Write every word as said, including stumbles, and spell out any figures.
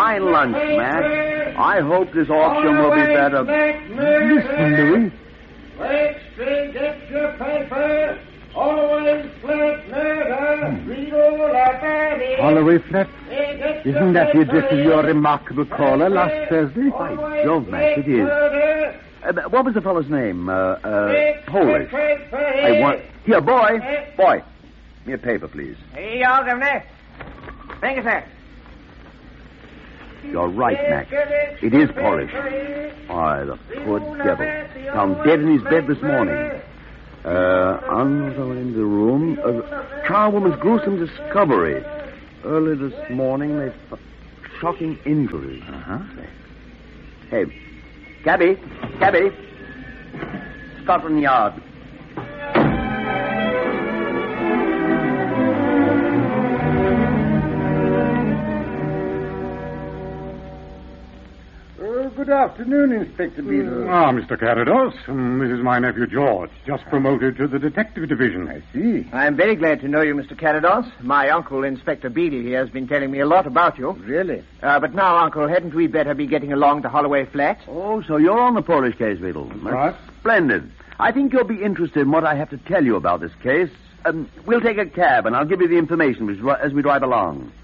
fine lunch, Mac. I hope this auction will be better. Listen, Louis. Wait, string, get your paper. Always flat, murder. Read all about it. Holloway Flat? Isn't that the address of your remarkable caller last Thursday? By Jove, Mac, it is. Uh, what was the fellow's name? Uh, uh, Polish. I want... Here, boy. Boy. Give me a paper, please. Here you are, Governor. Thank you, sir. You're right, Mac. It is Polish. Why, the poor devil. Found dead in his bed this morning. Uh, until in the room. A charwoman's gruesome discovery. Early this morning, they... Shocking injuries. Uh-huh. Hey, Cabby, Cabby. Scotland Yard. Good afternoon, Inspector Beadle. Ah, Mister Carados. Um, this is my nephew George, just promoted to the detective division. I see. I'm very glad to know you, Mister Carados. My uncle, Inspector Beadle, here, has been telling me a lot about you. Really? Uh, but now, Uncle, hadn't we better be getting along to Holloway Flat? Oh, so you're on the Polish case, Beadle. Right. Splendid. I think you'll be interested in what I have to tell you about this case. Um, we'll take a cab, and I'll give you the information as we drive along.